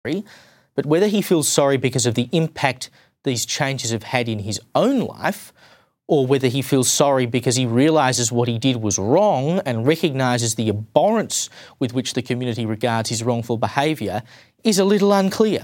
but whether he feels sorry because of the impact these changes have had in his own life, or whether he feels sorry because he realises what he did was wrong and recognises the abhorrence with which the community regards his wrongful behaviour, is a little unclear.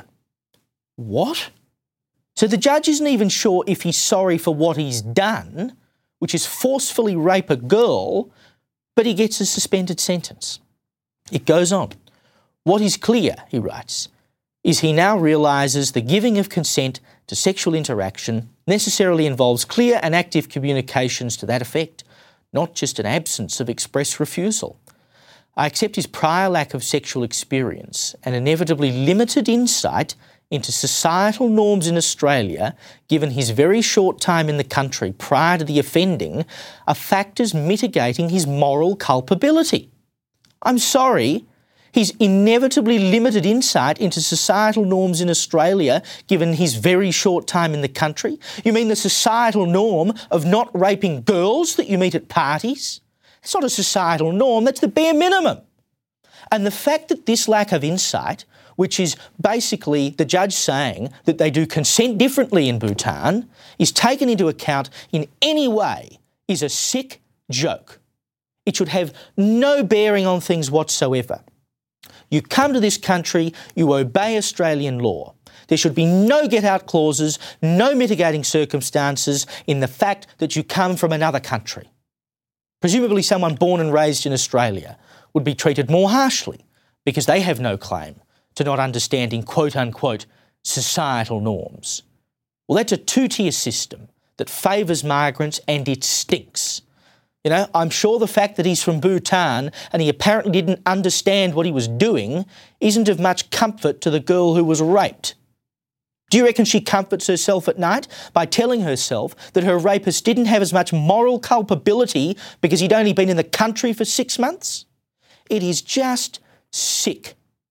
What? So the judge isn't even sure if he's sorry for what he's done, which is forcefully rape a girl, but he gets a suspended sentence. It goes on. What is clear, he writes, is he now realises the giving of consent to sexual interaction necessarily involves clear and active communications to that effect, not just an absence of express refusal. I accept his prior lack of sexual experience and inevitably limited insight into societal norms in Australia, given his very short time in the country prior to the offending, are factors mitigating his moral culpability. I'm sorry, his inevitably limited insight into societal norms in Australia, given his very short time in the country? You mean the societal norm of not raping girls that you meet at parties? It's not a societal norm, that's the bare minimum. And the fact that this lack of insight, which is basically the judge saying that they do consent differently in Bhutan, is taken into account in any way is a sick joke. It should have no bearing on things whatsoever. You come to this country, you obey Australian law. There should be no get-out clauses, no mitigating circumstances in the fact that you come from another country. Presumably someone born and raised in Australia would be treated more harshly because they have no claim to not understanding quote-unquote societal norms. Well, that's a two-tier system that favours migrants and it stinks. You know, I'm sure the fact that he's from Bhutan and he apparently didn't understand what he was doing isn't of much comfort to the girl who was raped. Do you reckon she comforts herself at night by telling herself that her rapist didn't have as much moral culpability because he'd only been in the country for 6 months? It is just sick.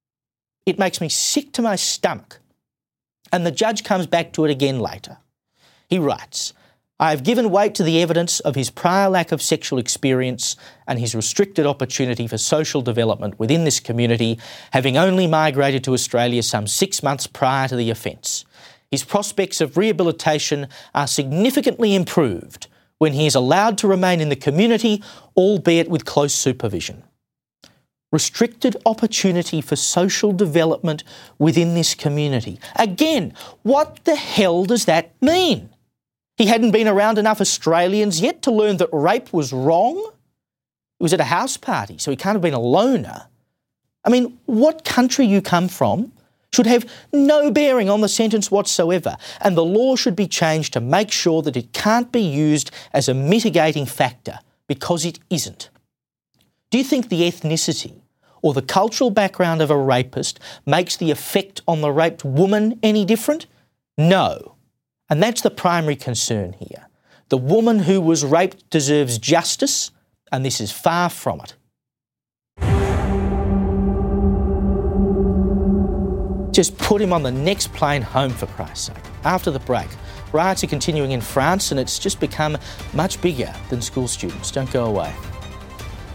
It makes me sick to my stomach. And the judge comes back to it again later. He writes, I have given weight to the evidence of his prior lack of sexual experience and his restricted opportunity for social development within this community, having only migrated to Australia some 6 months prior to the offence. His prospects of rehabilitation are significantly improved when he is allowed to remain in the community, albeit with close supervision. Restricted opportunity for social development within this community. Again, what the hell does that mean? He hadn't been around enough Australians yet to learn that rape was wrong? He was at a house party, so he can't have been a loner. I mean, what country you come from should have no bearing on the sentence whatsoever, and the law should be changed to make sure that it can't be used as a mitigating factor, because it isn't. Do you think the ethnicity or the cultural background of a rapist makes the effect on the raped woman any different? No. And that's the primary concern here. The woman who was raped deserves justice, and this is far from it. Just put him on the next plane home, for Christ's sake. After the break, riots are continuing in France, and it's just become much bigger than school students. Don't go away.